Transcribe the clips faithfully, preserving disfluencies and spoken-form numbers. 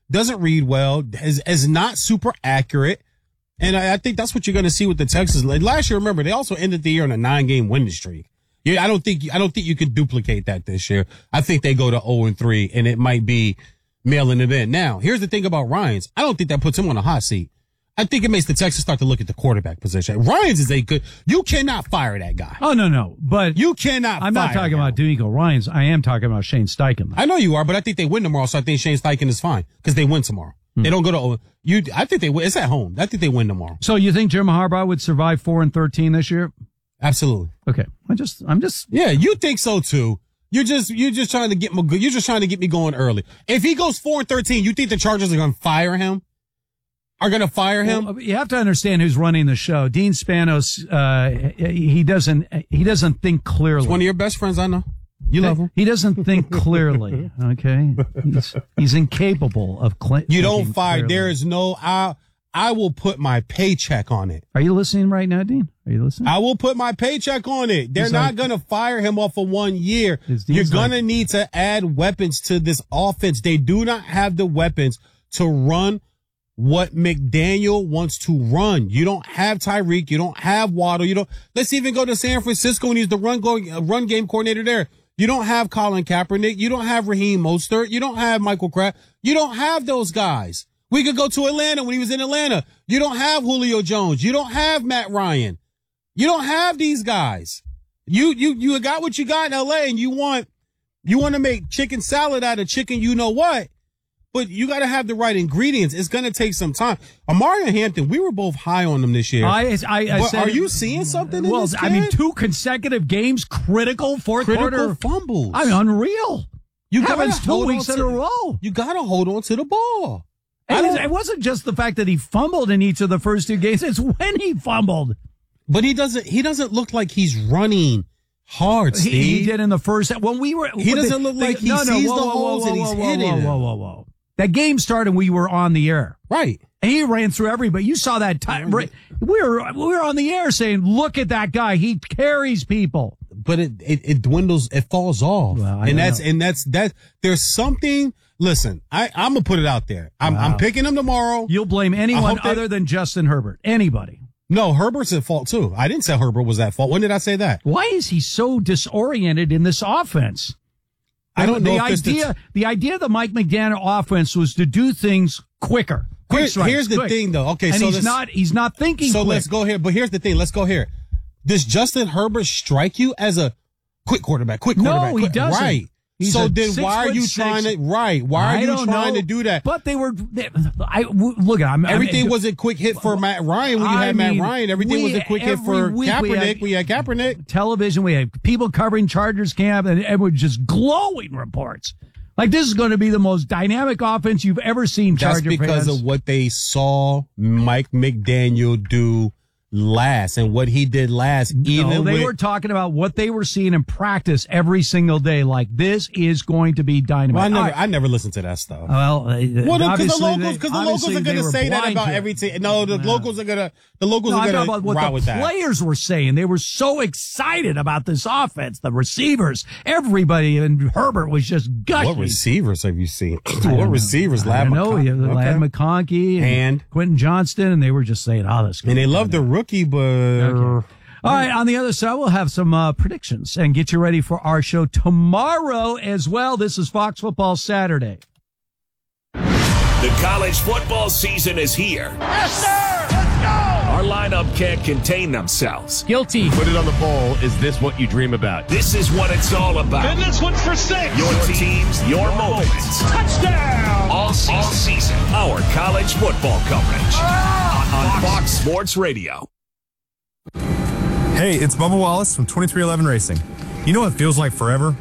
doesn't read well, is, is not super accurate. And I, I think that's what you're going to see with the Texans. Like last year, remember, they also ended the year on a nine-game winning streak. Yeah, I don't think I don't think you could duplicate that this year. I think they go to oh and three, and it might be mailing it in. Now, here's the thing about Ryans. I don't think that puts him on a hot seat. I think it makes the Texans start to look at the quarterback position. Ryans is a good. You cannot fire that guy. Oh no, no, but you cannot. I'm fire not talking him. about D'Amico Ryans. I am talking about Shane Steichen. I know you are, but I think they win tomorrow, so I think Shane Steichen is fine because they win tomorrow. Hmm. They don't go to you. I think they win. It's at home. I think they win tomorrow. So you think Jim Harbaugh would survive four and thirteen this year? Absolutely. Okay. I just. I'm just. Yeah, you think so too. You're just you're just trying to get me. You're just trying to get me going early. If he goes four and thirteen, you think the Chargers are going to fire him? Are going to fire him? Well, you have to understand who's running the show. Dean Spanos, uh, he doesn't, he doesn't think clearly. He's one of your best friends, I know. You love him. He doesn't think clearly. Okay. He's, he's incapable of cl- You don't fire. Clearly. There is no, I, I will put my paycheck on it. Are you listening right now, Dean? Are you listening? I will put my paycheck on it. They're He's not like, going to fire him off for one year. You're going to like, need to add weapons to this offense. They do not have the weapons to run what McDaniel wants to run. You don't have Tyreek. You don't have Waddle. You don't. Let's even go to San Francisco and he's the run going uh, run game coordinator there. You don't have Colin Kaepernick. You don't have Raheem Mostert. You don't have Michael Kraft. You don't have those guys. We could go to Atlanta when he was in Atlanta. You don't have Julio Jones. You don't have Matt Ryan. You don't have these guys. You you you got what you got in L A and you want you want to make chicken salad out of chicken. You know what? But you got to have the right ingredients. It's going to take some time. Amari Hampton, we were both high on him this year. I, I, I but said, are you seeing something in well, this kid? I mean, two consecutive games, critical fourth critical quarter fumbles. I mean, unreal. You happens two weeks to, in a row. You got to hold on to the ball. And it wasn't just the fact that he fumbled in each of the first two games. It's when he fumbled. But he doesn't. He doesn't look like he's running hard, Steve. He, he did in the first. When we were, he doesn't the, look like the, he no, no, sees whoa, the whoa, holes whoa, and he's whoa, hitting. Whoa, whoa, whoa, whoa! That game started. We were on the air, right? And he ran through everybody. You saw that time. Right, we were we were on the air saying, "Look at that guy. He carries people." But it it, it dwindles. It falls off, well, and that's know. and that's that. There's something. Listen, I I'm gonna put it out there. I'm wow. I'm picking him tomorrow. You'll blame anyone other they, than Justin Herbert. Anybody. No, Herbert's at fault too. I didn't say Herbert was at fault. When did I say that? Why is he so disoriented in this offense? I don't the know. The if idea, the, the idea of the Mike McDaniel offense was to do things quicker. Quick Here, strikes, here's the quick. thing, though. Okay, and so he's this, not. He's not thinking. So quick. let's go here. But here's the thing. Let's go here. Does Justin Herbert strike you as a quick quarterback? Quick quarterback. No, he quick, doesn't. Right. He's so then why are you six. trying to, right, why are I you don't trying know, to do that? But they were, they, I, look, I'm, Everything I'm, was a quick hit for Matt Ryan when you I had mean, Matt Ryan. Everything we, was a quick hit for we Kaepernick. We had, we had Kaepernick. Television, we had people covering Chargers camp and, and were just glowing reports. Like, this is going to be the most dynamic offense you've ever seen, Charger That's because fans. of what they saw Mike McDaniel do last and what he did last. Even no, they with, were talking about what they were seeing in practice every single day. Like, this is going to be dynamite. Well, I never, right. I never listened to that stuff. Well, well, because the locals, because the locals are going to say that about every team. No, the no. locals are going to, the locals no, are going to about what ride the with that. Players were saying they were so excited about this offense. The receivers, everybody, and Herbert was just gushing. What receivers have you seen? what receivers? I Lad know, McCon- okay. Lad okay. McConkey and, and Quentin Johnston, and they were just saying, "Oh, this." And they love the rookie, but. Okay. All right, on the other side, we'll have some uh, predictions and get you ready for our show tomorrow as well. This is Fox Football Saturday. The college football season is here. Yes, sir! Let's go! Our lineup can't contain themselves. Guilty. Put it on the poll. Is this what you dream about? This is what it's all about. And this one's for six. Your teams, your moments. Touchdown! All season. All season. Our college football coverage. Ah! On Fox Sports Radio. Hey, it's Bubba Wallace from twenty-three eleven Racing. You know what feels like forever?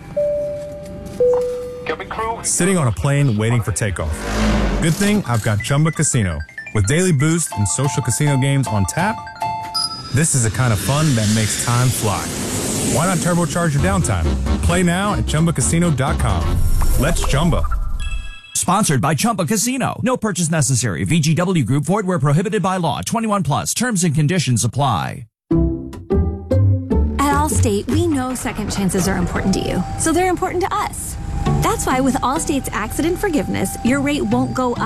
Sitting on a plane waiting for takeoff. Good thing I've got Chumba Casino. With daily boost and social casino games on tap, this is the kind of fun that makes time fly. Why not turbocharge your downtime? Play now at Chumba Casino dot com. Let's Chumba. Sponsored by Chumba Casino. No purchase necessary. V G W Group. Void where prohibited by law. twenty-one plus. Terms and conditions apply. At Allstate, we know second chances are important to you, so they're important to us. That's why with Allstate's accident forgiveness, your rate won't go up.